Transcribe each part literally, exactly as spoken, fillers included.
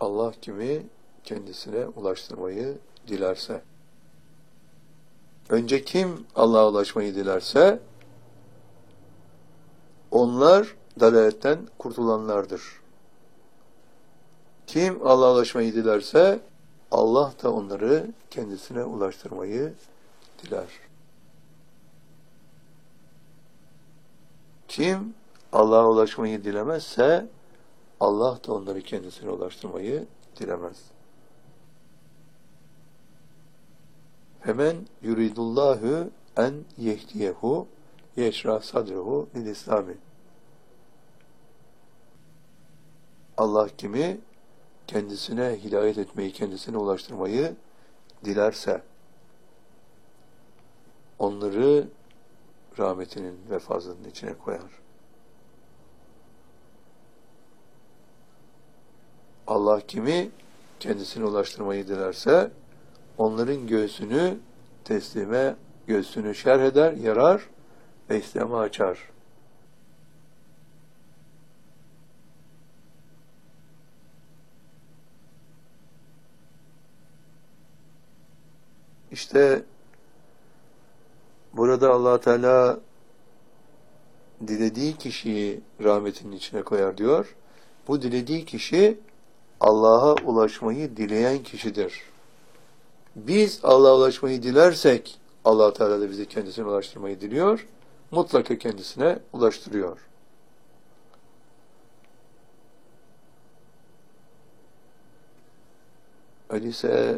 Allah kimi kendisine ulaştırmayı dilerse. Önce kim Allah'a ulaşmayı dilerse, onlar dalaletten kurtulanlardır. Kim Allah'a ulaşmayı dilerse, Allah da onları kendisine ulaştırmayı diler. Kim Allah'a ulaşmayı dilemezse, Allah da onları kendisine ulaştırmayı dilemez. Hemen yuridullahu en yehdiyehu yeşrah sadrehu lil İslami. Allah kimi kendisine hidayet etmeyi, kendisine ulaştırmayı dilerse, onları rahmetinin ve fazlının içine koyar. Allah kimi kendisine ulaştırmayı dilerse, onların göğsünü teslime, göğsünü şerh eder, yarar ve İslam'a açar. İşte burada Allah Teala dilediği kişiyi rahmetinin içine koyar diyor. Bu dilediği kişi Allah'a ulaşmayı dileyen kişidir. Biz Allah'a ulaşmayı dilersek Allah Teala da bizi kendisine ulaştırmayı diliyor. Mutlaka kendisine ulaştırıyor. Öyleyse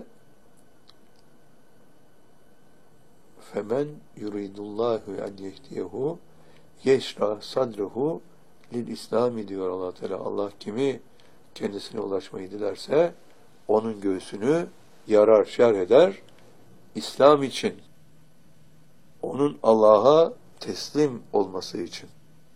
femen yuridullahu en yehdiyehu yeşrah sadrehu lil İslami diyor Allah Teala. Allah kimi kendisine ulaşmayı dilerse onun göğsünü yarar, şerh eder, İslam için, onun Allah'a teslim olması için.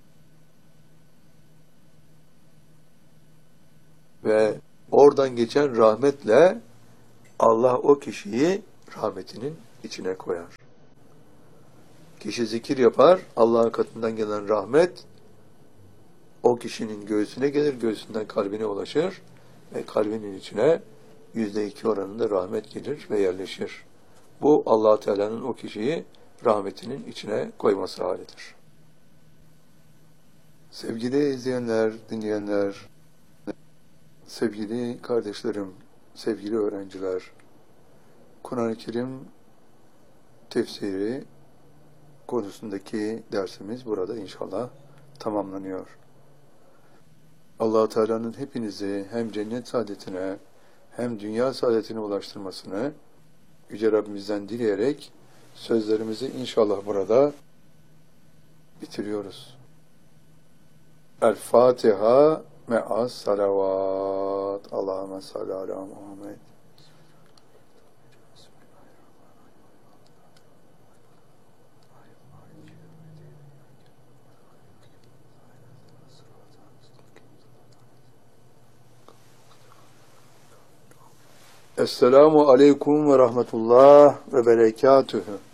Ve oradan geçen rahmetle Allah o kişiyi rahmetinin içine koyar. Kişi zikir yapar, Allah'ın katından gelen rahmet o kişinin göğsüne gelir, göğsünden kalbine ulaşır ve kalbinin içine yüzde iki oranında rahmet gelir ve yerleşir. Bu Allah Teala'nın o kişiyi rahmetinin içine koyması halidir. Sevgili izleyenler, dinleyenler, sevgili kardeşlerim, sevgili öğrenciler, Kur'an-ı Kerim tefsiri konusundaki dersimiz burada inşallah tamamlanıyor. Allah Teala'nın hepinizi hem cennet saadetine hem dünya saadetine ulaştırmasını Yüce Rabbimizden dileyerek sözlerimizi inşallah burada bitiriyoruz. El-Fatiha me'as salavat. Allahümme salli ala Muhammed. Esselamu aleyküm ve rahmetullah ve berekatühü.